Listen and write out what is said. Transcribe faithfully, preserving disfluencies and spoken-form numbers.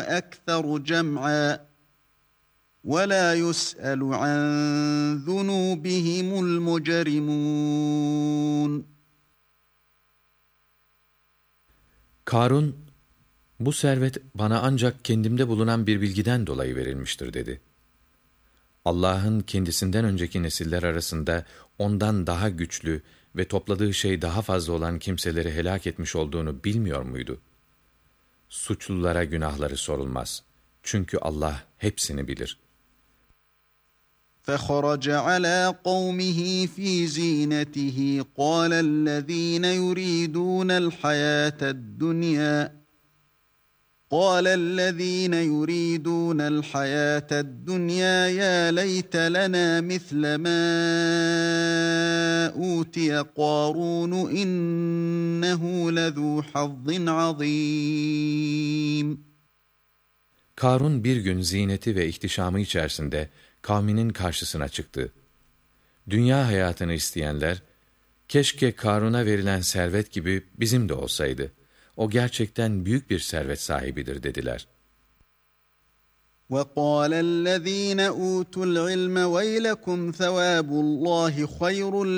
وَأَكْثَرُ جَمْعًا وَلَا يُسْأَلُ عَنْ ذُنُوبِهِمُ الْمُجْرِمُونَ. Karun, bu servet bana ancak kendimde bulunan bir bilgiden dolayı verilmiştir dedi. Allah'ın kendisinden önceki nesiller arasında ondan daha güçlü ve topladığı şey daha fazla olan kimseleri helak etmiş olduğunu bilmiyor muydu? Suçlulara günahları sorulmaz. Çünkü Allah hepsini bilir. فَخَرَجَ عَلَى قَوْمِهِ فِي زِينَتِهِ قَالَ الَّذ۪ينَ يُرِيدُونَ الْحَيَاةَ الدُّنْيَا قال الذين يريدون الحياة الدنيا يا ليت لنا مثل ما أوتي قارون إنه لذو حظ عظيم. Karun bir gün ziyneti ve ihtişamı içerisinde kavminin karşısına çıktı. Dünya hayatını isteyenler, keşke Karun'a verilen servet gibi bizim de olsaydı. O gerçekten büyük bir servet sahibidir dediler. وَقَالَ الَّذ۪ينَ اُوتُوا الْعِلْمَ وَيْلَكُمْ ثَوَابُ اللّٰهِ خَيْرٌ